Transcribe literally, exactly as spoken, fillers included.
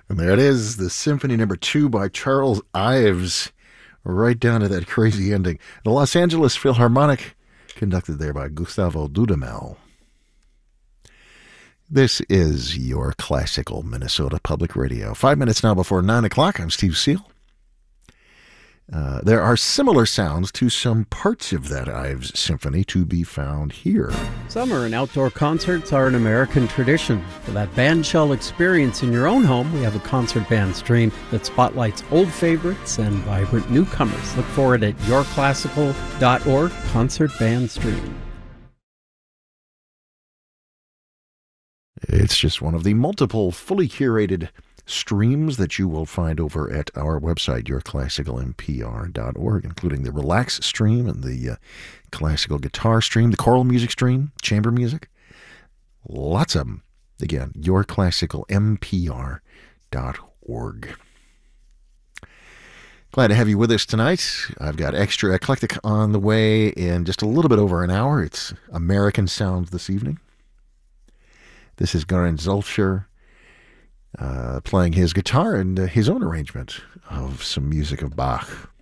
And there it is, the Symphony Number Two by Charles Ives, right down to that crazy ending. The Los Angeles Philharmonic, conducted there by Gustavo Dudamel. This is your classical Minnesota Public Radio. Five minutes now before nine o'clock. I'm Steve Seal. Uh, there are similar sounds to some parts of that Ives symphony to be found here. Summer and outdoor concerts are an American tradition. For that bandshell experience in your own home, we have a concert band stream that spotlights old favorites and vibrant newcomers. Look for it at your classical dot org, Concert Band Stream. It's just one of the multiple fully curated streams that you will find over at our website, your classical m p r dot org, including the Relax stream and the uh, classical guitar stream, the choral music stream, chamber music. Lots of them. Again, your classical m p r dot org. Glad to have you with us tonight. I've got Extra Eclectic on the way in just a little bit over an hour. It's American Sounds this evening. This is Garin Zolcher uh, playing his guitar and uh, his own arrangement of some music of Bach.